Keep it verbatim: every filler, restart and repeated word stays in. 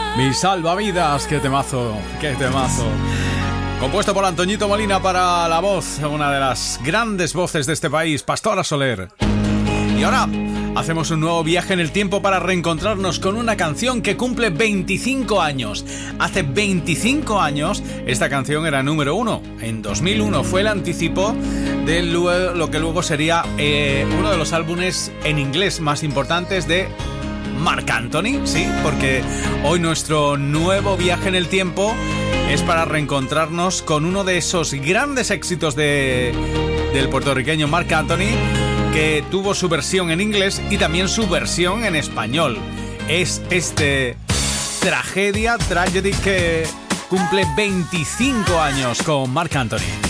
Mi salvavidas, qué temazo, qué temazo. Compuesto por Antoñito Molina para la voz, una de las grandes voces de este país, Pastora Soler. Y ahora hacemos un nuevo viaje en el tiempo para reencontrarnos con una canción que cumple veinticinco años. Hace veinticinco años esta canción era número uno. En dos mil uno fue el anticipo de lo que luego sería eh, uno de los álbumes en inglés más importantes de Marc Anthony, sí, porque hoy nuestro nuevo viaje en el tiempo es para reencontrarnos con uno de esos grandes éxitos de, del puertorriqueño Marc Anthony, que tuvo su versión en inglés y también su versión en español. Es este Tragedia, Tragedy, que cumple veinticinco años con Marc Anthony.